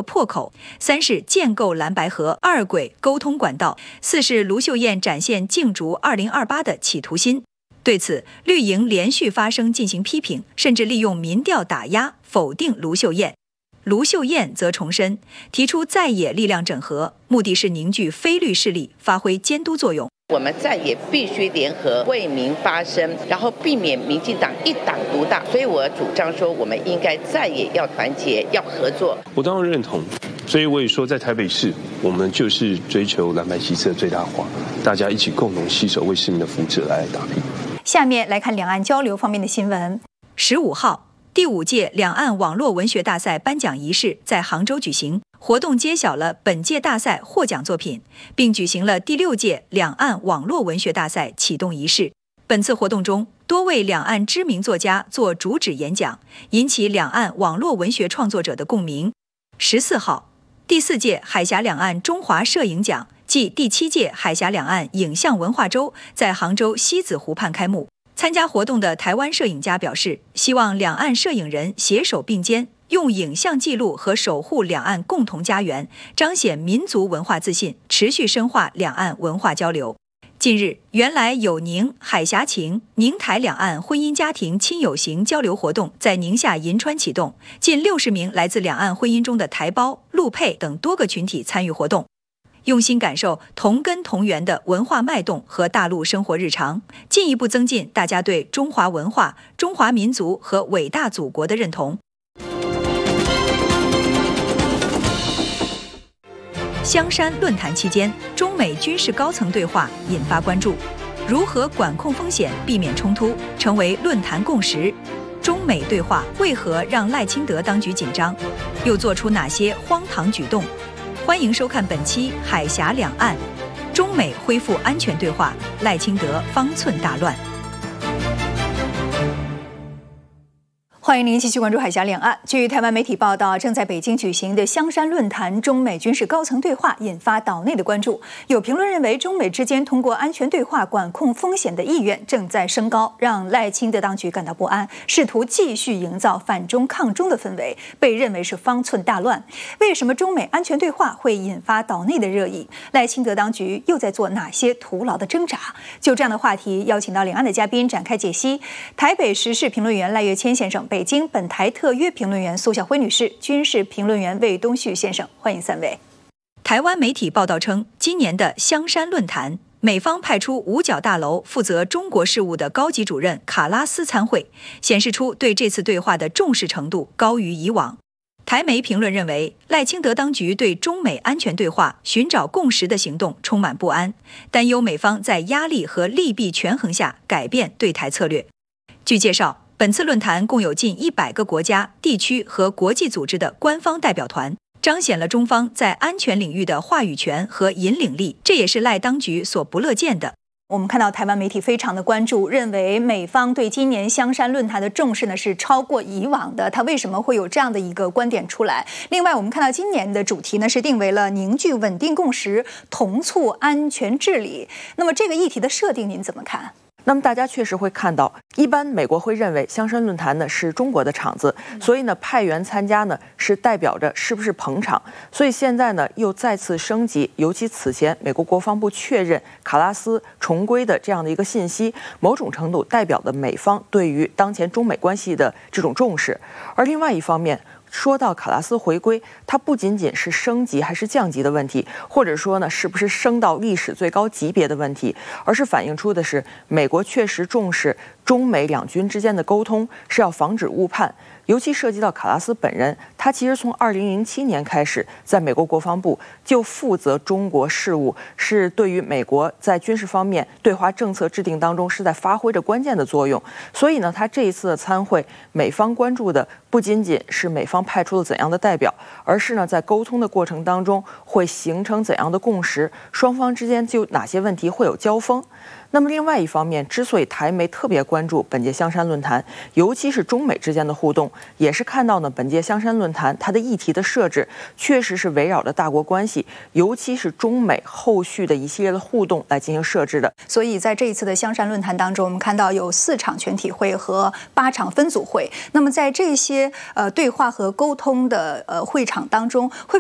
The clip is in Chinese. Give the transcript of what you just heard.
破口；3是建构蓝白河二轨沟通管道；4是卢秀燕展现竞逐2028的企图心。对此，绿营连续发声进行批评，甚至利用民调打压否定卢秀燕。卢秀燕则重申，提出在野力量整合，目的是凝聚非绿势力，发挥监督作用。 我们在野必须联合为民发声，然后避免民进党一党独大。所以我主张说，我们应该在野要团结，要合作。 我当然认同，所以我也说，在台北市，我们就是追求蓝白旗帜的最大化，大家一起共同携手为市民的福祉来打拼。 下面来看两岸交流方面的新闻。 15号，第5届两岸网络文学大赛颁奖仪式在杭州举行，活动揭晓了本届大赛获奖作品，并举行了第6届两岸网络文学大赛启动仪式。本次活动中，多位两岸知名作家做主旨演讲，引起两岸网络文学创作者的共鸣。14号，第4届海峡两岸中华摄影奖暨第7届海峡两岸影像文化周在杭州西子湖畔开幕。参加活动的台湾摄影家表示，希望两岸摄影人携手并肩，用影像记录和守护两岸共同家园，彰显民族文化自信，持续深化两岸文化交流。近日，原来有宁、海峡情、宁台两岸婚姻家庭亲友行交流活动在宁夏银川启动，近60名来自两岸婚姻中的台胞、陆配等多个群体参与活动，用心感受同根同源的文化脉动和大陆生活日常，进一步增进大家对中华文化、中华民族和伟大祖国的认同。香山论坛期间，中美军事高层对话引发关注，如何管控风险、避免冲突，成为论坛共识。中美对话为何让赖清德当局紧张？又做出哪些荒唐举动？欢迎收看本期《海峡两岸》，中美恢复安全对话，赖清德方寸大乱。 欢迎您继续关注海峡两岸。据台湾媒体报道，正在北京举行的香山论坛中美军事高层对话引发岛内的关注。有评论认为，中美之间通过安全对话管控风险的意愿正在升高，让赖清德当局感到不安，试图继续营造反中抗中的氛围，被认为是方寸大乱。为什么中美安全对话会引发岛内的热议？赖清德当局又在做哪些徒劳的挣扎？就这样的话题，邀请到两岸的嘉宾展开解析。台北时事评论员赖岳谦先生，北京本台特约评论员苏晓辉女士，军事评论员魏东旭先生，欢迎3位。 台湾媒体报道称，今年的香山论坛，美方派出五角大楼负责中国事务的高级主任卡拉斯参会，显示出对这次对话的重视程度高于以往。台媒评论认为，赖清德当局对中美安全对话寻找共识的行动充满不安，担忧美方在压力和利弊权衡下改变对台策略。据介绍，本次论坛共有近100个国家、地区和国际组织的官方代表团，彰显了中方在安全领域的话语权和引领力，这也是赖当局所不乐见的。 我们看到台湾媒体非常的关注，认为美方对今年香山论坛的重视呢是超过以往的，它为什么会有这样的一个观点出来？另外，我们看到今年的主题呢是定为了凝聚稳定共识，同促安全治理。那么这个议题的设定您怎么看？ 那么大家确实会看到，一般美国会认为香山论坛呢是中国的场子，所以呢派员参加呢是代表着是不是捧场，所以现在呢又再次升级，尤其此前美国国防部确认卡拉斯重归的这样的一个信息，某种程度代表了美方对于当前中美关系的这种重视。而另外一方面，说到卡拉斯回归，它不仅仅是升级还是降级的问题，或者说呢是不是升到历史最高级别的问题，而是反映出的是美国确实重视中美两军之间的沟通，是要防止误判。尤其涉及到卡拉斯本人，他其实从2007年开始，在美国国防部就负责中国事务，是对于美国在军事方面对华政策制定当中是在发挥着关键的作用。所以呢，他这一次的参会，美方关注的不仅仅是美方派出了怎样的代表，而是呢在沟通的过程当中会形成怎样的共识，双方之间就哪些问题会有交锋。那么另外一方面，之所以台媒特别关注本届香山论坛，尤其是中美之间的互动，也是看到呢本届香山论坛它的议题的设置确实是围绕着大国关系，尤其是中美后续的一系列的互动来进行设置的。 所以在这一次的香山论坛当中，我们看到有4场全体会和8场分组会。那么在这些对话和沟通的会场当中，会